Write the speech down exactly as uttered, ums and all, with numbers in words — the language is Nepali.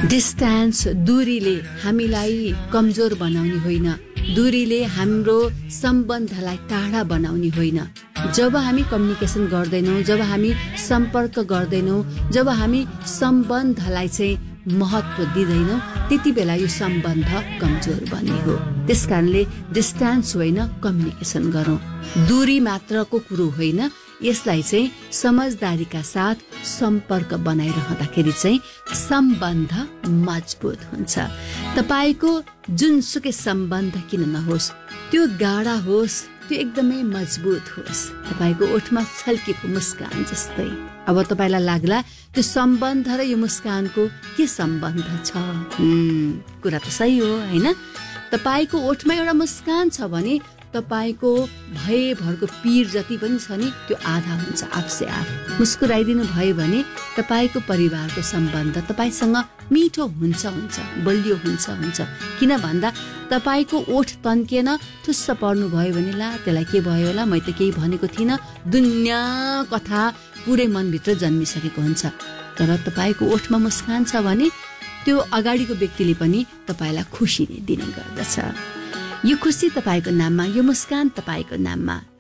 डिस्टेन्स, दूरीले हामीलाई कमजोर बनाउने होइन, दूरीले हाम्रो सम्बन्धलाई टाढा बनाउने होइन। जब हामी कम्युनिकेसन गर्दैनौँ, जब हामी सम्पर्क गर्दैनौँ, जब हामी सम्बन्धलाई चाहिँ महत्त्व दिँदैनौँ, त्यति बेला यो सम्बन्ध कमजोर बन्ने हो। त्यस कारणले डिस्टेन्स होइन, कम्युनिकेसन गरौँ। दूरी मात्रको कुरो होइन, यसलाई चाहिँ समझदारीका साथ सम्पर्क बनाइरहँदाखेरि चाहिँ सम्बन्ध मजबुत हुन्छ। तपाईको जुनसुकै सम्बन्ध किन नहोस्, त्यो गाढा होस्, त्यो एकदमै मजबुत होस्। तपाईको ओठमा छल्केको मुस्कान जस्तै। अब तपाईलाई लाग्ला त्यो सम्बन्ध र यो मुस्कानको के सम्बन्ध छ? हम्म कुरा त सही हो हैन? तपाईको ओठमा एउटा मुस्कान छ भने तपाईको भयभरको पीर जति पनि छ नि त्यो आधा हुन्छ आफसे आफ। मुस्कुराइदिनु भयो भने तपाईको परिवारको सम्बन्ध तपाईसँग मिठो हुन्छ हुन्छ बलियो हुन्छ हुन्छ। किन भन्दा तपाईको ओठ तन्केन ठुस्स पर्नु भयो भने ला त्यसलाई के भयो होला, मै त केही भनेको थिइनँ, दुनियाँ कथा पुरै मनभित्र जन्मिसकेको हुन्छ। तर तपाईको ओठमा मुस्कान छ भने त्यो अगाडिको व्यक्तिले पनि तपाईलाई खुसी दिने गर्दछ। यो खुसी तपाईको नाममा, यो मुस्कान तपाईको नाममा।